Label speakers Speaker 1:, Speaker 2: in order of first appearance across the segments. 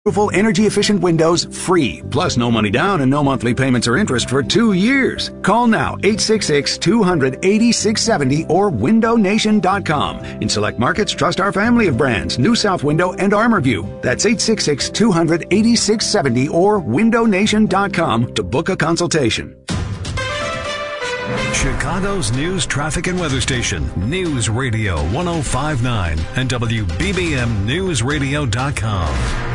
Speaker 1: Beautiful energy-efficient windows free, plus no money down and no monthly payments or interest for 2 years. Call now, 866-200-8670 or windownation.com. In select markets, trust our family of brands, New South Window and ArmorView. That's 866-200-8670 or windownation.com to book a consultation.
Speaker 2: Chicago's news, traffic, and weather station, News Radio 105.9 and WBBMNewsRadio.com.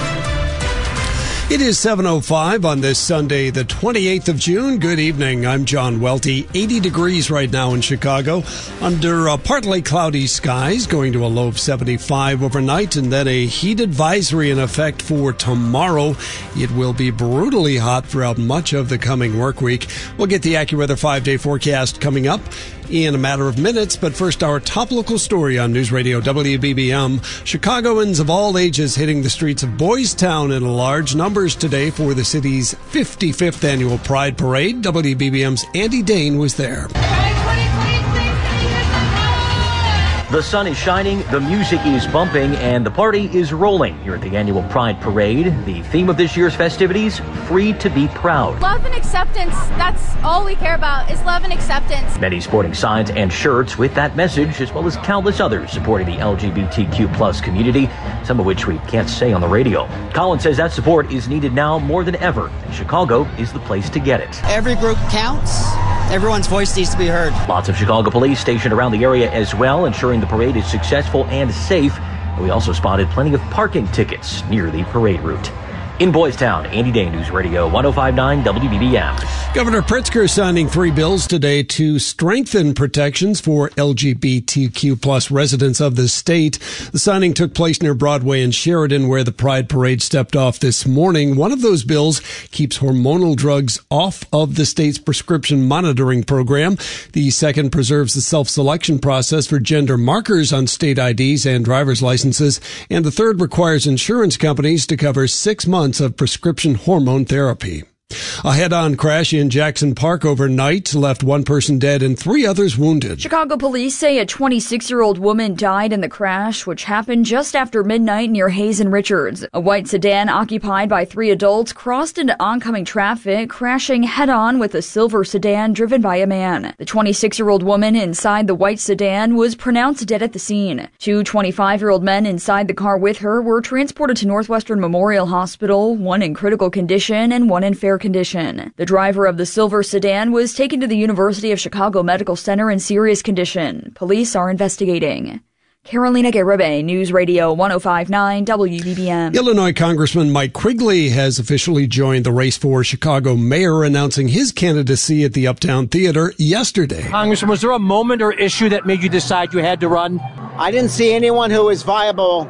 Speaker 3: It is 7:05 on this Sunday, the 28th of June. Good evening. I'm John Welty. 80 degrees right now in Chicago under partly cloudy skies, going to a low of 75 overnight, and then a heat advisory in effect for tomorrow. It will be brutally hot throughout much of the coming work week. We'll get the AccuWeather 5-day forecast coming up in a matter of minutes, but first our top local story on News Radio WBBM. Chicagoans of all ages hitting the streets of Boys Town in large numbers today for the city's 55th annual Pride Parade. WBBM's Andy Dane was there.
Speaker 4: The sun is shining, the music is bumping, and the party is rolling here at the annual Pride Parade. The theme of this year's festivities, Free to Be Proud.
Speaker 5: Love and acceptance, that's all we care about, is love and acceptance.
Speaker 4: Many sporting signs and shirts with that message, as well as countless others supporting the LGBTQ plus community, some of which we can't say on the radio. Colin says that support is needed now more than ever, and Chicago is the place to get it.
Speaker 6: Every group counts. Everyone's voice needs to be heard.
Speaker 4: Lots of Chicago police stationed around the area as well, ensuring the parade is successful and safe. We also spotted plenty of parking tickets near the parade route. In Boys Town, Andy Dane, News Radio 105.9 WBBM.
Speaker 3: Governor Pritzker signing 3 bills today to strengthen protections for LGBTQ plus residents of the state. The signing took place near Broadway and Sheridan, where the Pride Parade stepped off this morning. One of those bills keeps hormonal drugs off of the state's prescription monitoring program. The second preserves the self-selection process for gender markers on state IDs and driver's licenses. And the third requires insurance companies to cover 6 months of prescription hormone therapy. A head-on crash in Jackson Park overnight left 1 person dead and 3 others wounded.
Speaker 7: Chicago police say a 26-year-old woman died in the crash, which happened just after midnight near Hayes and Richards. A white sedan occupied by 3 adults crossed into oncoming traffic, crashing head-on with a silver sedan driven by a man. The 26-year-old woman inside the white sedan was pronounced dead at the scene. 2 25-year-old men inside the car with her were transported to Northwestern Memorial Hospital, 1 in critical condition and 1 in fair condition. The driver of the silver sedan was taken to the University of Chicago Medical Center in serious condition. Police are investigating. Carolina Garibay, News Radio 105.9 WBBM.
Speaker 3: Illinois Congressman Mike Quigley has officially joined the race for Chicago mayor, announcing his candidacy at the Uptown Theater yesterday.
Speaker 8: Congressman, was there a moment or issue that made you decide you had to run?
Speaker 9: I didn't see anyone who was viable,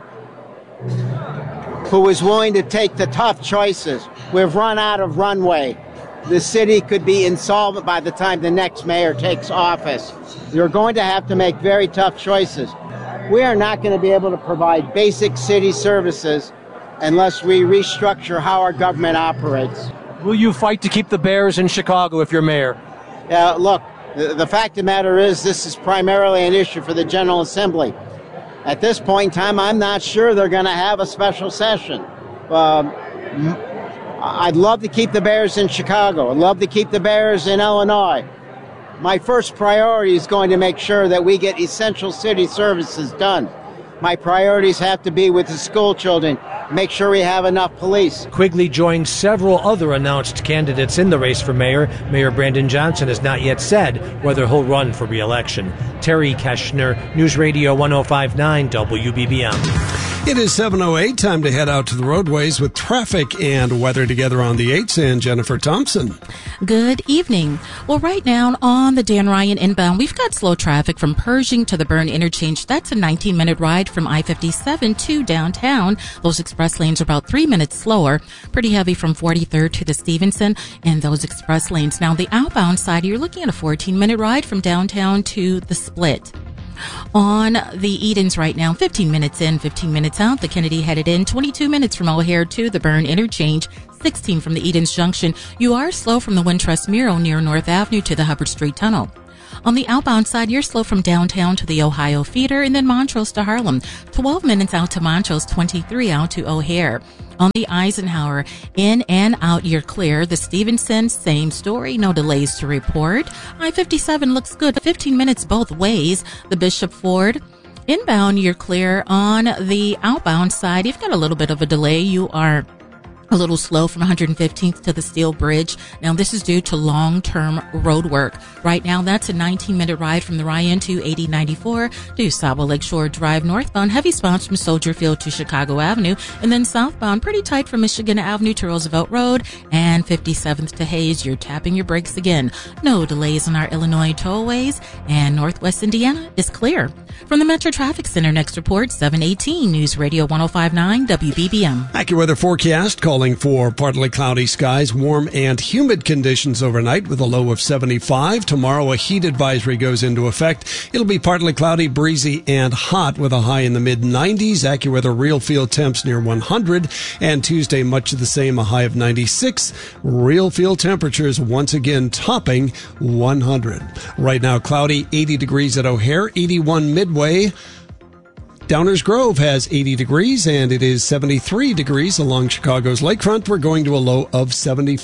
Speaker 9: who was willing to take the tough choices. We've run out of runway. The city could be insolvent by the time the next mayor takes office. You're going to have to make very tough choices. We are not going to be able to provide basic city services unless we restructure how our government operates.
Speaker 8: Will you fight to keep the Bears in Chicago if you're mayor?
Speaker 9: Look, the fact of the matter is this is primarily an issue for the General Assembly. At this point in time, I'm not sure they're going to have a special session. I'd love to keep the Bears in Chicago. I'd love to keep the Bears in Illinois. My first priority is going to make sure that we get essential city services done. My priorities have to be with the school children, make sure we have enough police.
Speaker 8: Quigley joined several other announced candidates in the race for mayor. Mayor Brandon Johnson has not yet said whether he'll run for re-election. Terry Keschner, News Radio 105.9 WBBM.
Speaker 3: It is 7:08, time to head out to the roadways with traffic and weather together on the 8s, and Jennifer Thompson.
Speaker 10: Good evening. Well, right now on the Dan Ryan inbound, we've got slow traffic from Pershing to the Byrne interchange. That's a 19-minute ride from I-57 to downtown. Those express lanes are about 3 minutes slower. Pretty heavy from 43rd to the Stevenson and those express lanes. Now, the outbound side, you're looking at a 14-minute ride from downtown to the Split. On the Edens right now, 15 minutes in, 15 minutes out. The Kennedy headed in, 22 minutes from O'Hare to the Byrne interchange, 16 from the Edens Junction. You are slow from the Wintrust Miro near North Avenue to the Hubbard Street Tunnel. On the outbound side, you're slow from downtown to the Ohio Feeder and then Montrose to Harlem. 12 minutes out to Montrose, 23 out to O'Hare. On the Eisenhower, in and out, you're clear. The Stevenson, same story, no delays to report. I-57 looks good, 15 minutes both ways. The Bishop Ford, inbound, you're clear. On the outbound side, you've got a little bit of a delay. You are a little slow from 115th to the Steel Bridge. Now, this is due to long-term road work. Right now, that's a 19-minute ride from the Ryan to 8094 to Sabo Lakeshore Drive northbound. Heavy spots from Soldier Field to Chicago Avenue. And then southbound, pretty tight from Michigan Avenue to Roosevelt Road and 57th to Hayes. You're tapping your brakes again. No delays on our Illinois tollways. And Northwest Indiana is clear. From the Metro Traffic Center, next report, 718 News Radio 105.9 WBBM.
Speaker 3: AccuWeather forecast calling for partly cloudy skies, warm and humid conditions overnight with a low of 75. Tomorrow, a heat advisory goes into effect. It'll be partly cloudy, breezy, and hot with a high in the mid-90s. AccuWeather real field temps near 100. And Tuesday, much of the same, a high of 96. Real field temperatures once again topping 100. Right now, cloudy, 80 degrees at O'Hare, 81 Midway. Downers Grove has 80 degrees, and it is 73 degrees along Chicago's lakefront. We're going to a low of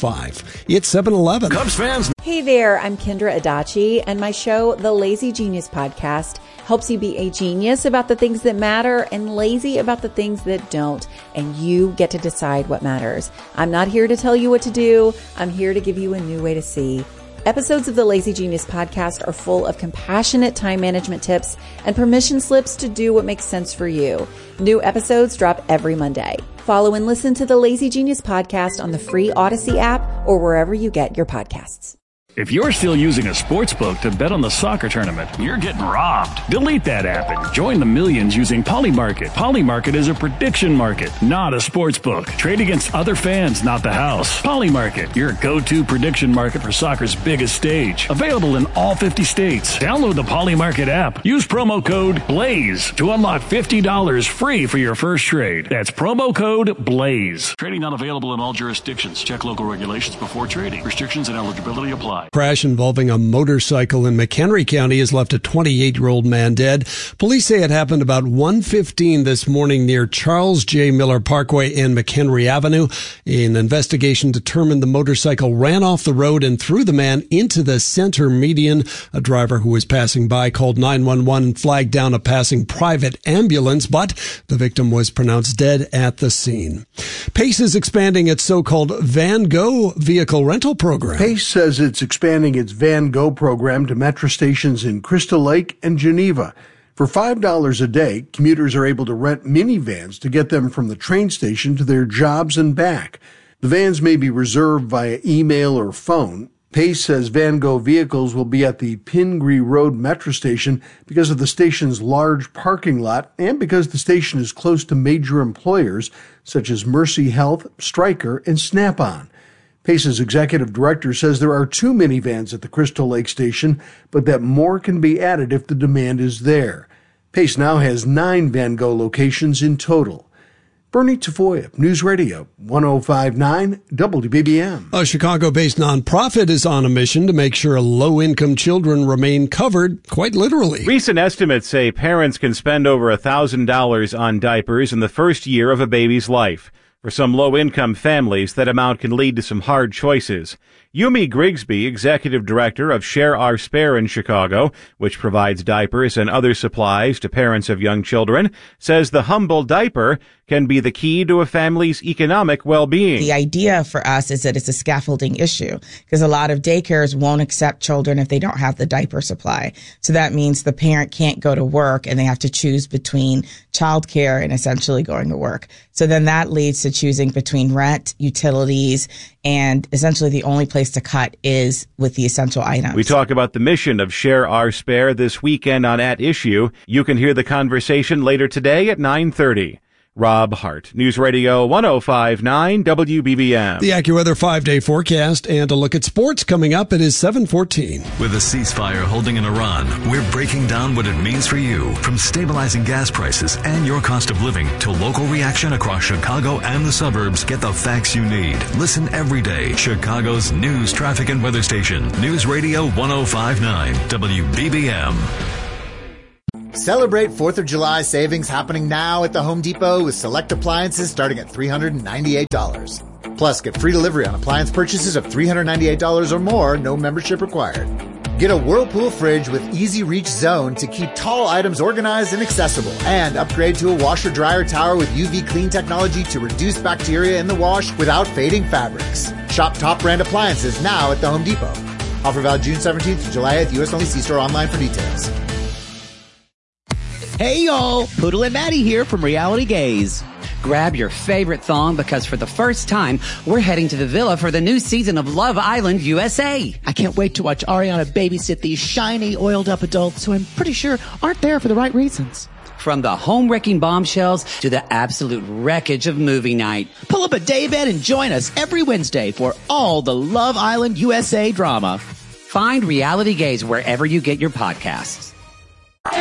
Speaker 3: 75. It's 7:11.
Speaker 2: Cubs fans.
Speaker 11: Hey there, I'm Kendra Adachi, and my show, The Lazy Genius Podcast, helps you be a genius about the things that matter and lazy about the things that don't, and you get to decide what matters. I'm not here to tell you what to do. I'm here to give you a new way to see. Episodes of the Lazy Genius Podcast are full of compassionate time management tips and permission slips to do what makes sense for you. New episodes drop every Monday. Follow and listen to the Lazy Genius Podcast on the free Odyssey app or wherever you get your podcasts.
Speaker 12: If you're still using a sportsbook to bet on the soccer tournament, you're getting robbed. Delete that app and join the millions using Polymarket. Polymarket is a prediction market, not a sportsbook. Trade against other fans, not the house. Polymarket, your go-to prediction market for soccer's biggest stage. Available in all 50 states. Download the Polymarket app. Use promo code BLAZE to unlock $50 free for your first trade. That's promo code BLAZE. Trading not available in all jurisdictions. Check local regulations before trading. Restrictions and eligibility apply.
Speaker 3: Crash involving a motorcycle in McHenry County has left a 28-year-old man dead. Police say it happened about 1:15 this morning near Charles J. Miller Parkway and McHenry Avenue. An investigation determined the motorcycle ran off the road and threw the man into the center median. A driver who was passing by called 911 and flagged down a passing private ambulance, but the victim was pronounced dead at the scene. Pace is expanding its so-called Van Go vehicle rental program.
Speaker 13: Pace says it's expanding its Van Go program to metro stations in Crystal Lake and Geneva. For $5 a day, commuters are able to rent minivans to get them from the train station to their jobs and back. The vans may be reserved via email or phone. Pace says Van Go vehicles will be at the Pingree Road metro station because of the station's large parking lot and because the station is close to major employers such as Mercy Health, Stryker, and Snap-on. Pace's executive director says there are 2 minivans at the Crystal Lake station, but that more can be added if the demand is there. Pace now has 9 Van Go locations in total. Bernie Tafoya, News Radio 105.9 WBBM.
Speaker 3: A Chicago-based nonprofit is on a mission to make sure low-income children remain covered, quite literally.
Speaker 14: Recent estimates say parents can spend over $1,000 on diapers in the first year of a baby's life. For some low-income families, that amount can lead to some hard choices. Yumi Grigsby, executive director of Share Our Spare in Chicago, which provides diapers and other supplies to parents of young children, says the humble diaper can be the key to a family's economic well-being.
Speaker 15: The idea for us is that it's a scaffolding issue because a lot of daycares won't accept children if they don't have the diaper supply. So that means the parent can't go to work and they have to choose between childcare and essentially going to work. So then that leads to choosing between rent, utilities, and essentially the only place to cut is with the essential items.
Speaker 14: We talk about the mission of Share Our Spare this weekend on At Issue. You can hear the conversation later today at 9:30. Rob Hart, News Radio 105.9 WBBM.
Speaker 3: The AccuWeather 5-day forecast and a look at sports coming up. It is 7:14.
Speaker 2: With a ceasefire holding in Iran, we're breaking down what it means for you, from stabilizing gas prices and your cost of living to local reaction across Chicago and the suburbs. Get the facts you need. Listen every day. Chicago's news, traffic, and weather station. News Radio 105.9 WBBM.
Speaker 16: Celebrate 4th of July savings happening now at the Home Depot with select appliances starting at $398. Plus, get free delivery on appliance purchases of $398 or more, no membership required. Get a Whirlpool fridge with easy reach zone to keep tall items organized and accessible. And upgrade to a washer-dryer tower with UV clean technology to reduce bacteria in the wash without fading fabrics. Shop top brand appliances now at the Home Depot. Offer valid June 17th to July 8th, U.S. only. See store online for details.
Speaker 17: Hey y'all, Poodle and Maddie here from Reality Gaze. Grab your favorite thong because for the first time, we're heading to the villa for the new season of Love Island USA.
Speaker 18: I can't wait to watch Ariana babysit these shiny, oiled up adults who I'm pretty sure aren't there for the right reasons.
Speaker 17: From the home-wrecking bombshells to the absolute wreckage of movie night.
Speaker 18: Pull up a daybed and join us every Wednesday for all the Love Island USA drama.
Speaker 17: Find Reality Gaze wherever you get your podcasts.